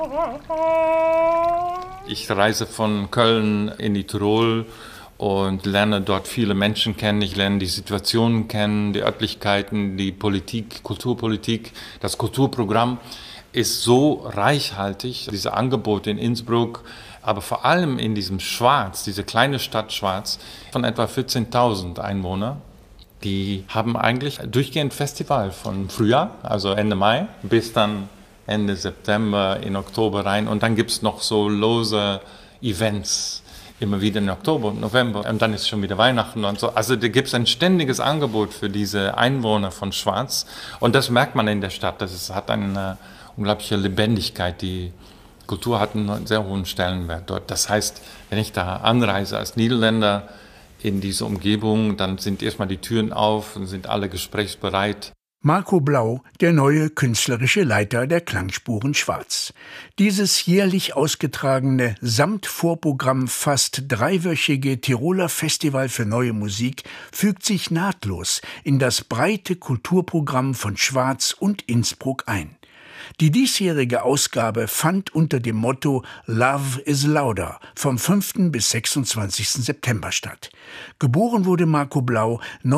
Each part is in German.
Ich reise von Köln in die Tirol und lerne dort viele Menschen kennen. Ich lerne die Situationen kennen, die Örtlichkeiten, die Politik, Kulturpolitik. Das Kulturprogramm ist so reichhaltig, diese Angebote in Innsbruck, aber vor allem in diesem Schwarz, diese kleine Stadt Schwarz von etwa 14.000 Einwohnern. Die haben eigentlich durchgehend Festival von Frühjahr, also Ende Mai, bis dann Ende September, in Oktober rein. Und dann gibt es noch so lose Events, immer wieder im Oktober und November. Und dann ist schon wieder Weihnachten und so. Also da gibt es ein ständiges Angebot für diese Einwohner von Schwarz. Und das merkt man in der Stadt. Das hat eine unglaubliche Lebendigkeit. Die Kultur hat einen sehr hohen Stellenwert dort. Das heißt, wenn ich da anreise als Niederländer in diese Umgebung, dann sind erstmal die Türen auf und sind alle gesprächsbereit. Marco Blau, der neue künstlerische Leiter der Klangspuren Schwarz. Dieses jährlich ausgetragene Samtvorprogramm fast dreiwöchige Tiroler Festival für neue Musik fügt sich nahtlos in das breite Kulturprogramm von Schwarz und Innsbruck ein. Die diesjährige Ausgabe fand unter dem Motto Love is Louder vom 5. bis 26. September statt. Geboren wurde Marco Blau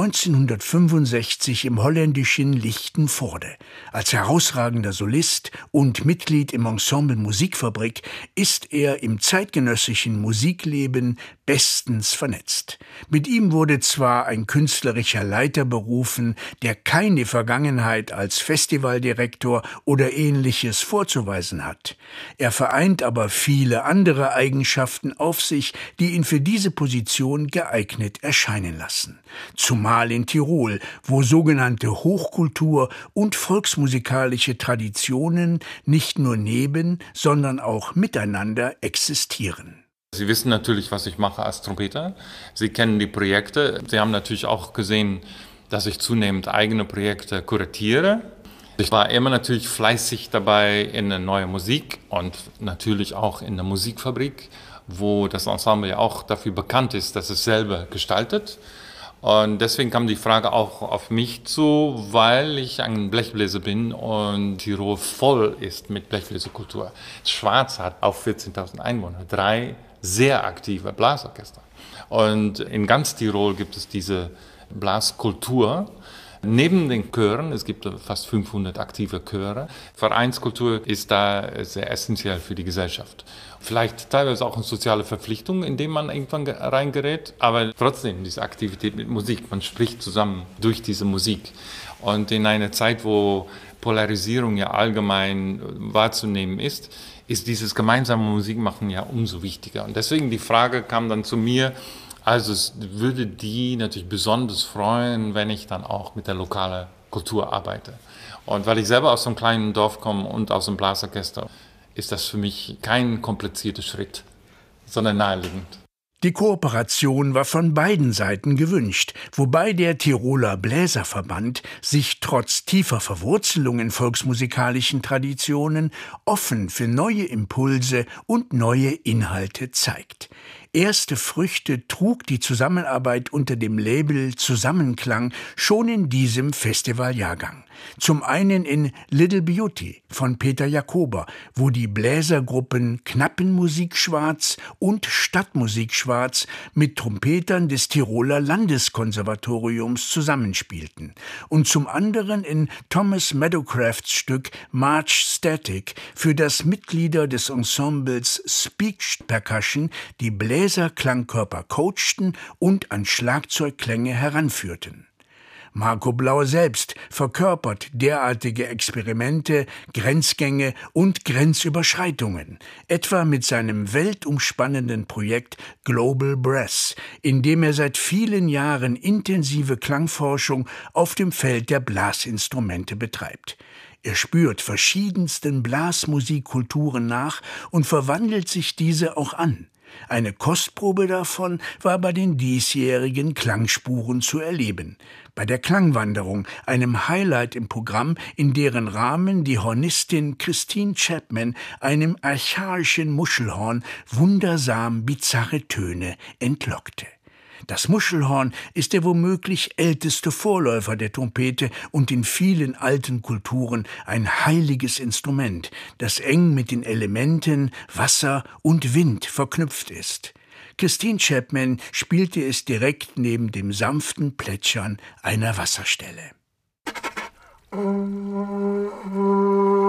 1965 im holländischen Lichtenvoorde. Als herausragender Solist und Mitglied im Ensemble Musikfabrik ist er im zeitgenössischen Musikleben bestens vernetzt. Mit ihm wurde zwar ein künstlerischer Leiter berufen, der keine Vergangenheit als Festivaldirektor oder Ähnliches vorzuweisen hat. Er vereint aber viele andere Eigenschaften auf sich, die ihn für diese Position geeignet erscheinen lassen. Zumal in Tirol, wo sogenannte Hochkultur und volksmusikalische Traditionen nicht nur neben, sondern auch miteinander existieren. Sie wissen natürlich, was ich mache als Trompeter. Sie kennen die Projekte. Sie haben natürlich auch gesehen, dass ich zunehmend eigene Projekte kuratiere. Ich war immer natürlich fleißig dabei in der neuen Musik und natürlich auch in der Musikfabrik, wo das Ensemble ja auch dafür bekannt ist, dass es selber gestaltet. Und deswegen kam die Frage auch auf mich zu, weil ich ein Blechbläser bin und Tirol voll ist mit Blechbläserkultur. Schwarz hat auf 14.000 Einwohner 3 sehr aktive Blasorchester. Und in ganz Tirol gibt es diese Blaskultur. Neben den Chören, es gibt fast 500 aktive Chöre, Vereinskultur ist da sehr essentiell für die Gesellschaft. Vielleicht teilweise auch eine soziale Verpflichtung, in die man irgendwann reingerät, aber trotzdem diese Aktivität mit Musik, man spricht zusammen durch diese Musik. Und in einer Zeit, wo Polarisierung ja allgemein wahrzunehmen ist dieses gemeinsame Musikmachen ja umso wichtiger. Und deswegen die Frage kam dann zu mir, also es würde die natürlich besonders freuen, wenn ich dann auch mit der lokalen Kultur arbeite. Und weil ich selber aus so einem kleinen Dorf komme und aus dem Blasorchester, ist das für mich kein komplizierter Schritt, sondern naheliegend. Die Kooperation war von beiden Seiten gewünscht, wobei der Tiroler Bläserverband sich trotz tiefer Verwurzelung in volksmusikalischen Traditionen offen für neue Impulse und neue Inhalte zeigt. Erste Früchte trug die Zusammenarbeit unter dem Label Zusammenklang schon in diesem Festivaljahrgang. Zum einen in Little Beauty von Peter Jakober, wo die Bläsergruppen Knappenmusik Schwarz und Stadtmusik Schwarz mit Trompetern des Tiroler Landeskonservatoriums zusammenspielten. Und zum anderen in Thomas Meadowcrafts Stück March Static, für das Mitglieder des Ensembles Speech Percussion die Bläserklangkörper coachten und an Schlagzeugklänge heranführten. Marco Blau selbst verkörpert derartige Experimente, Grenzgänge und Grenzüberschreitungen, etwa mit seinem weltumspannenden Projekt Global Brass, in dem er seit vielen Jahren intensive Klangforschung auf dem Feld der Blasinstrumente betreibt. Er spürt verschiedensten Blasmusikkulturen nach und verwandelt sich diese auch an. Eine Kostprobe davon war bei den diesjährigen Klangspuren zu erleben. Bei der Klangwanderung, einem Highlight im Programm, in deren Rahmen die Hornistin Christine Chapman einem archaischen Muschelhorn wundersam bizarre Töne entlockte. Das Muschelhorn ist der womöglich älteste Vorläufer der Trompete und in vielen alten Kulturen ein heiliges Instrument, das eng mit den Elementen Wasser und Wind verknüpft ist. Christine Chapman spielte es direkt neben dem sanften Plätschern einer Wasserstelle.